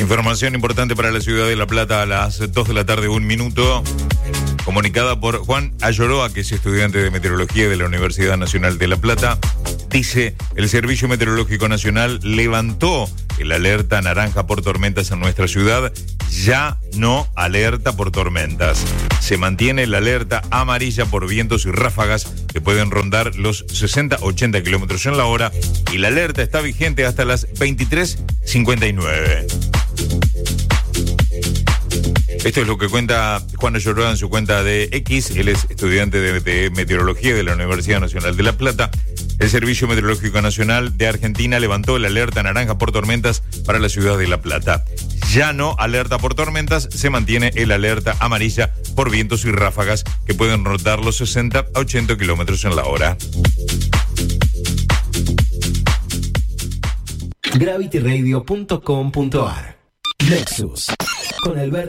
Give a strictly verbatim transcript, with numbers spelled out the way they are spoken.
Información importante para la ciudad de La Plata a las dos de la tarde, un minuto. Comunicada por Juan Ayoroa, que es estudiante de meteorología de la Universidad Nacional de La Plata. Dice, el Servicio Meteorológico Nacional levantó el alerta naranja por tormentas en nuestra ciudad. Ya no alerta por tormentas. Se mantiene la alerta amarilla por vientos y ráfagas que pueden rondar los sesenta a ochenta kilómetros en la hora. Y la alerta está vigente hasta las veintitrés cincuenta y nueve. Esto es lo que cuenta Juan Ayoroa en su cuenta de X. Él es estudiante de, de meteorología de la Universidad Nacional de La Plata. El Servicio Meteorológico Nacional de Argentina levantó el alerta naranja por tormentas para la ciudad de La Plata. Ya no alerta por tormentas, se mantiene el alerta amarilla por vientos y ráfagas que pueden rondar los sesenta a ochenta kilómetros en la hora. Gravity Radio punto com punto a r. Nexus con Alberto